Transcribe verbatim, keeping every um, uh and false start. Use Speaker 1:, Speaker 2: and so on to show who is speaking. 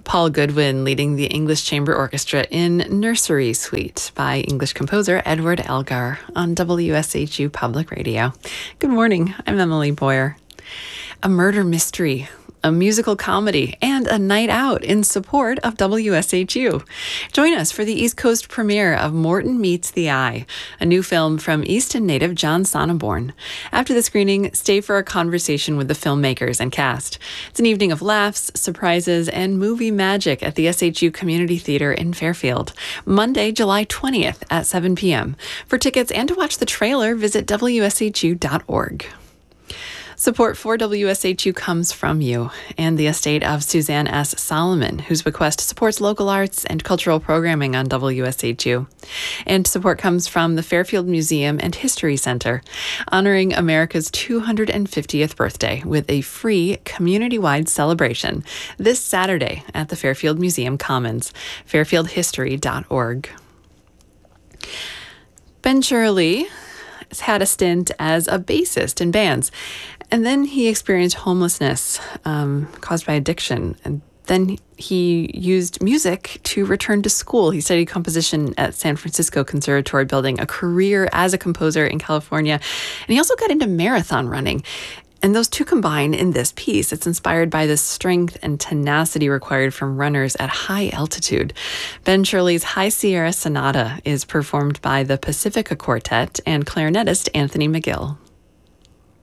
Speaker 1: Paul Goodwin leading the English Chamber Orchestra in Nursery Suite by English composer Edward Elgar on W S H U Public Radio. Good morning, I'm Emily Boyer. A murder mystery, a musical comedy, and a night out in support of W S H U. Join us for the East Coast premiere of Morton Meets the Eye, a new film from Easton native John Sonneborn. After the screening, stay for a conversation with the filmmakers and cast. It's an evening of laughs, surprises, and movie magic at the S H U Community Theater in Fairfield, Monday, July twentieth at seven p.m. For tickets and to watch the trailer, visit W S H U dot org. Support for W S H U comes from you and the estate of Suzanne S. Solomon, whose bequest supports local arts and cultural programming on W S H U. And support comes from the Fairfield Museum and History Center, honoring America's two hundred fiftieth birthday with a free community-wide celebration this Saturday at the Fairfield Museum Commons, fairfield history dot org. Ben Shirley has had a stint as a bassist in bands, and then he experienced homelessness um, caused by addiction. And then he used music to return to school. He studied composition at San Francisco Conservatory, building a career as a composer in California. And he also got into marathon running. And those two combine in this piece. It's inspired by the strength and tenacity required from runners at high altitude. Ben Shirley's High Sierra Sonata is performed by the Pacifica Quartet and clarinetist Anthony McGill.